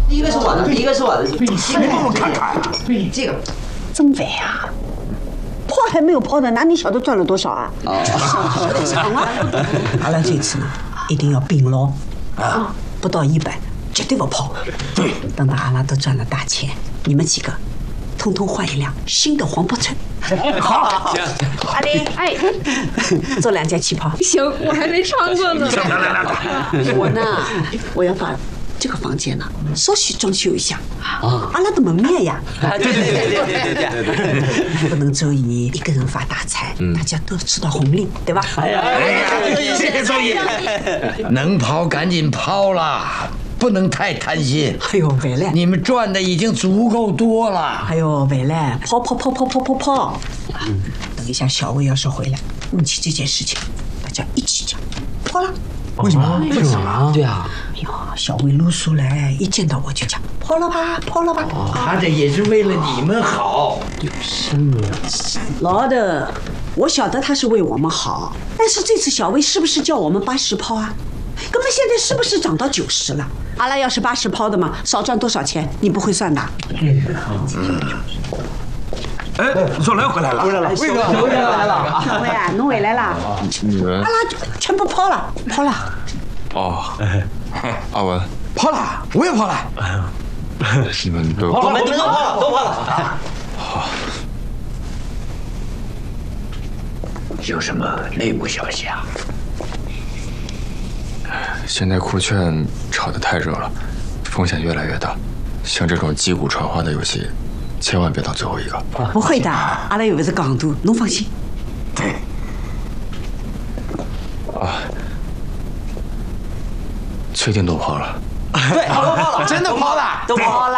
第一个是我的，第一个是我的。 你帮我看看。 对，这个。 真伟啊！跑还没有跑的，哪里晓得赚了多少啊？阿拉这次呢，一定要并牢啊，不到100，绝对不跑。 对， 等到阿拉都赚了大钱，你们几个通通换一辆新的黄包车。 好，行。 阿玲，哎，做2件旗袍。 行，我还没穿过呢。 来。 我呢，我要把这个房间呢稍许装修一下啊，阿拉的门面呀。对，不能周姨一个人发大财，大家都吃到红利，对吧？ 哎呀，谢谢周姨。 能跑赶紧跑啦，不能太贪心。 哎呦，伟来， 你们赚的已经足够多了。 哎呦，伟来，跑！等一下小薇要是回来，问起这件事情，大家一起讲。跑了。 为什么？ 对啊。 哎呦，小薇露出来，一见到我就讲跑了吧。 他这也是为了你们好。 老的，我晓得他是为我们好，但是这次小薇是不是叫我们80抛啊？哥们现在是不是涨到90了？阿拉要是80抛的嘛，少赚多少钱？你不会算的。 哎，小雷回来了， 魏哥回来了。 小薇啊，侬回来了。阿拉全部抛了。 哦，阿文， 跑了，我也跑了。 你们都我们都跑了。 好。 有什么内幕消息啊？ 现在酷券炒得太热了，风险越来越大。像这种击鼓传花的游戏，千万别当最后一个。 不会的，阿拉又不是港督，侬放心。 对。 啊，确定都跑了？ 对，都跑了， 真的跑了， 都跑了。